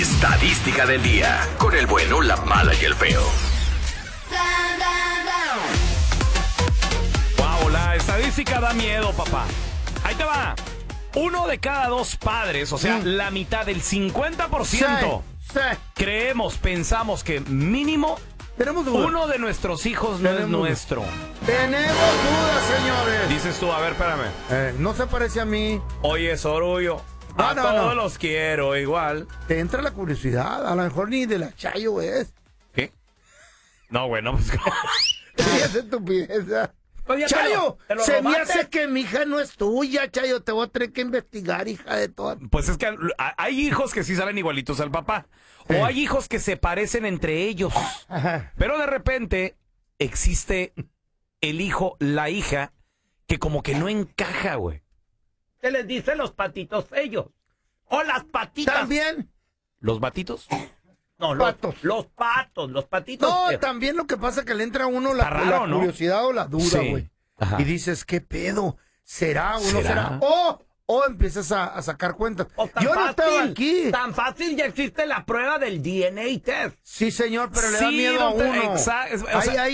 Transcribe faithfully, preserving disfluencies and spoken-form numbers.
Estadística del día, con el bueno, la mala y el feo. Wow, la estadística da miedo, papá. Ahí te va. Uno de cada dos padres, o sea, mm. la mitad del cincuenta por ciento, sí, sí. creemos, pensamos que mínimo Tenemos dudas. uno de nuestros hijos no Tenemos es nuestro. Tenemos dudas, señores. Dices tú, a ver, espérame. Eh, no se parece a mí. Oye, Sorullo, no, a no, todos no. los quiero igual. Te entra la curiosidad, a lo mejor ni de la Chayo es. ¿Qué? No, bueno, pues... Esa estupidez. Oye, Chayo, te lo, te lo se robaste. Me hace que mi hija no es tuya, Chayo. Te voy a tener que investigar, hija de toda. Pues es que hay hijos que sí salen igualitos al papá. Sí. O hay hijos que se parecen entre ellos. Ajá. Pero de repente existe el hijo, la hija, que como que no encaja, güey. ¿Qué les dicen los patitos ellos? O las patitas. ¿También? ¿Los batitos? No, los patos. Los patos, los patitos. No, que... también lo que pasa es que le entra a uno la, raro, la curiosidad, ¿no? O la duda, güey. Sí. Y dices, ¿qué pedo? ¿Será o no será? será? O, o empiezas a, a sacar cuentas. O tan Yo no fácil, estaba aquí. Tan fácil, ya existe la prueba del D N A test. Sí, señor, pero le sí, da miedo no a te, uno. Exacto. O sea, hay, hay